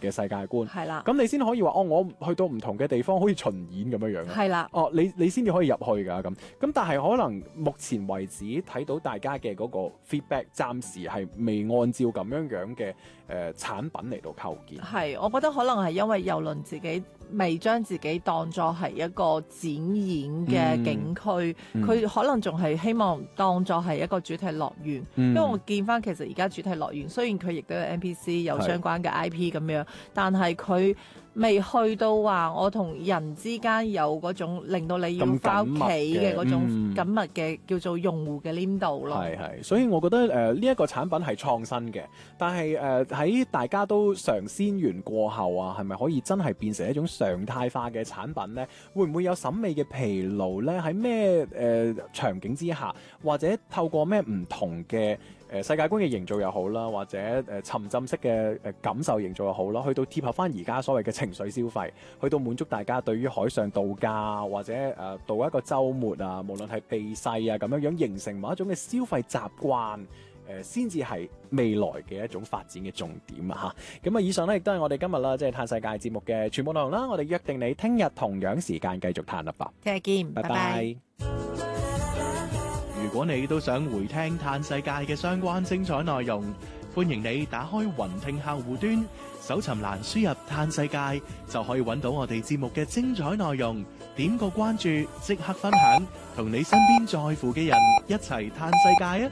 嘅世界觀。 係啦， 咁你先可以話我去到唔同嘅地方好似巡演咁樣樣。 係啦， 你先至可以入去㗎咁。咁但係可能目前為止睇到大家嘅嗰個 feedback，暫時係未按照咁樣嘅產品嚟到構建。 係，我覺得可能係因為郵輪自己未將自己當作係一個展演嘅景區，佢可能仲係希望當作係一個主題樂園。因為我見翻其實而家主題樂園雖然佢亦都有 NPC 有相關嘅 IP 咁樣，但係佢未去到話我同人之間有嗰種令到你要翻屋企嘅嗰種緊密嘅叫做用戶嘅黏度咯。 係，所以我覺得呢一個產品係創新嘅，但係喺大家都嘗鮮完過後啊，係咪可以真係變成一種常態化嘅產品呢？會唔會有審美嘅疲勞呢？喺咩場景之下，或者透過咩唔同嘅世界觀嘅營造又好啦，或者沉浸式嘅感受營造又好啦，去到貼合翻而家所謂嘅情緒消費，去到滿足大家對於海上度假或者度一個週末啊，無論係避世啊咁樣形成某一種嘅消費習慣，先至係未來嘅一種發展嘅重點啊！嚇，咁啊，以上咧亦都係我哋今日啦，即係嘆世界節目嘅全部內容啦。我哋約定你聽日同樣時間繼續嘆啦吧。 聽日見， 拜拜。 如果你都想回聽嘆世界嘅相關精彩內容，歡迎你打開雲聽客戶端，搜尋欄輸入嘆世界，就可以揾到我哋節目嘅精彩內容。點個關注，即刻分享，同你身邊在乎嘅人一齊嘆世界啊！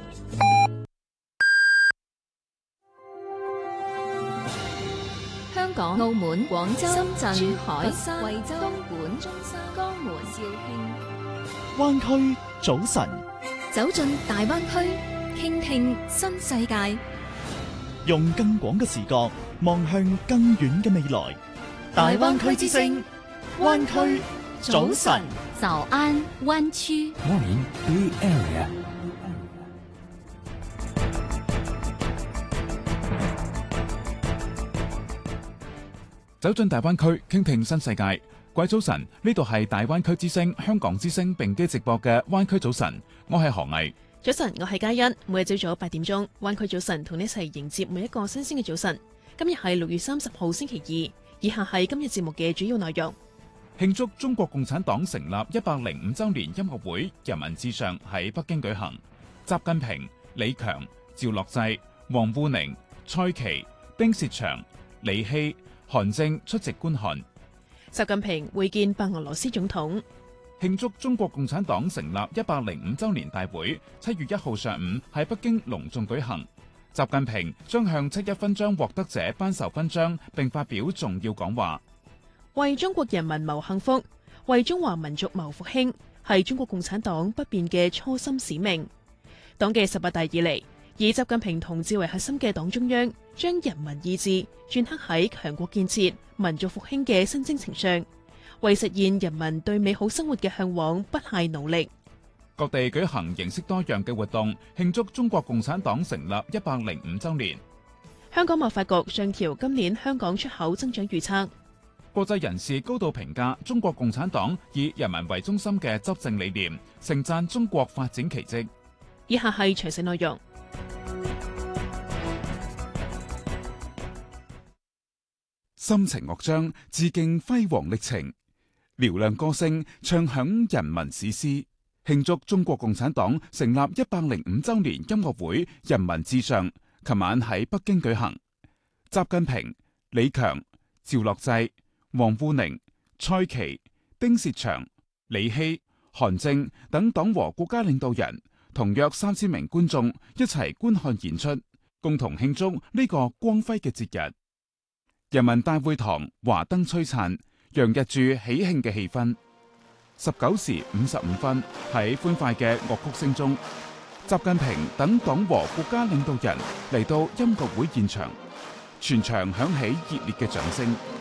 香港、澳門、廣州、深圳、珠海、 佛山、 惠州、東莞、中山、江門、肇慶。 灣區早晨， 走進大灣區，傾聽新世界。 用更廣嘅視角望向更遠嘅未來。大灣區之聲，灣區早晨。 早安灣區。 Morning Bay Area。走進大灣區，傾聽新世界。各位早晨，呢度係大灣區之聲、香港之聲並機直播嘅灣區早晨，我係何毅。 早晨，我係嘉欣。每日朝早8點鐘，灣區早晨同你一齊迎接每一個新鮮嘅早晨。今日係6月30號星期二，以下係今日節目嘅主要內容。 慶祝中國共產黨成立105週年音樂會人民至上喺北京舉行，習近平、李強、趙樂際、王滬寧、蔡奇、丁薛祥、李希、韓正出席觀看。 習近平會見白俄羅斯總統。 慶祝中國共產黨成立105週年大會7月1號上午喺北京隆重舉行。習近平將向7·1勳章獲得者頒授勳章並發表重要講話。 為中國人民謀幸福，為中華民族謀復興，係中國共產黨不變嘅初心使命。黨嘅18大以嚟，以習近平同志為核心嘅黨中央，將人民意志鐫刻喺強國建設、民族復興嘅新征程上，為實現人民對美好生活嘅向往不懈努力。 各地舉行形式多樣嘅活動，慶祝中國共產黨成立105週年。 香港貿發局上調今年香港出口增長預測。 國際人士高度評價中國共產黨以人民為中心嘅執政理念，盛讚中國發展奇蹟。 以下係詳細內容。 深情樂章致敬輝煌歷程，嘹亮歌聲唱響人民史詩，慶祝中國共產黨成立105週年音樂會人民至上，琴晚喺北京舉行。習近平、李強、趙樂際、王滬寧、蔡奇、丁薛祥、李希、韓正等黨和國家領導人同約3000名觀眾一齊觀看演出，共同慶祝呢個光輝嘅節日。人民大會堂華燈璀璨，洋溢住喜慶嘅氣氛。19時55分，喺歡快嘅樂曲聲中，習近平等黨和國家領導人嚟到音樂會現場，全場響起熱烈嘅掌聲。